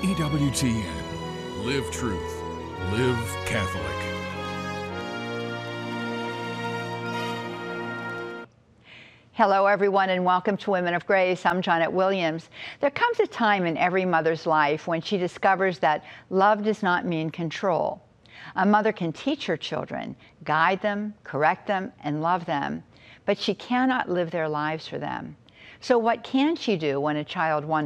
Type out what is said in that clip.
EWTN. Live truth. Live Catholic. Hello, everyone, and welcome to Women of Grace. I'm Janet Williams. There comes a time in every mother's life when she discovers that love does not mean control. A mother can teach her children, guide them, correct them, and love them, but she cannot live their lives for them. So what can she do when a child wanders